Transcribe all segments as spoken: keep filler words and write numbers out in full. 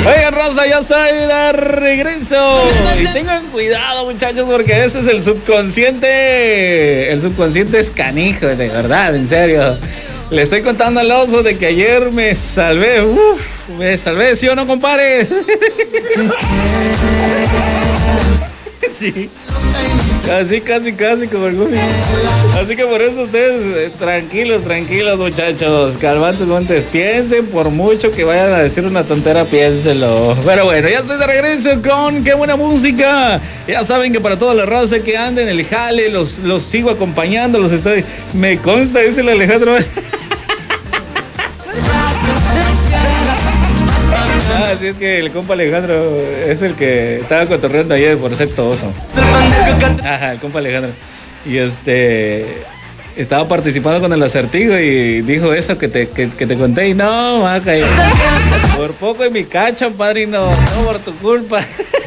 Oigan, raza, ya estoy de regreso. Y tengan cuidado, muchachos, porque ese es el subconsciente. El subconsciente es canijo, de verdad, en serio. Le estoy contando al oso de que ayer me salvé. Uf, me salvé, ¿sí o no, compadre? Sí. Casi, casi, casi como el Goofy. Así que por eso ustedes, eh, tranquilos, tranquilos, muchachos. Calmantes, montes. Piensen, por mucho que vayan a decir una tontera, piénselo. Pero bueno, ya estoy de regreso con qué buena música. Ya saben que para toda la raza que anda en el jale, los, los sigo acompañando, los estoy. Me consta, dice el Alejandro. Ah, sí, es que el compa Alejandro es el que estaba cotorreando ayer por ser todoso. Ajá, el compa Alejandro. Y este estaba participando con el acertijo y dijo eso que te, que, que te conté y no, maca, y por poco en mi cacho, padrino, no por tu culpa.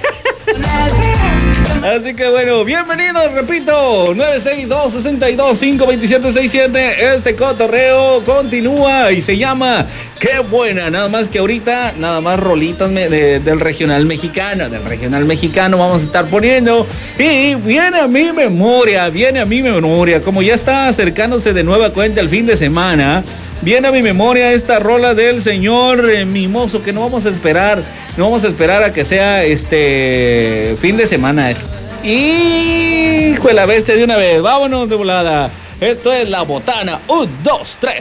Así que bueno, bienvenidos, repito, nueve seis dos, seis dos, cinco dos siete seis siete. Este cotorreo continúa y se llama Qué Buena. Nada más que ahorita, nada más rolitas me, de, del regional mexicano. Del regional mexicano vamos a estar poniendo. Y viene a mi memoria, viene a mi memoria, como ya está acercándose de nueva cuenta el fin de semana. Viene a mi memoria esta rola del señor eh, Mimoso, que no vamos a esperar, no vamos a esperar a que sea este fin de semana. Hijo de la bestia, de una vez, vámonos de volada. Esto es La Botana. Un, dos, tres.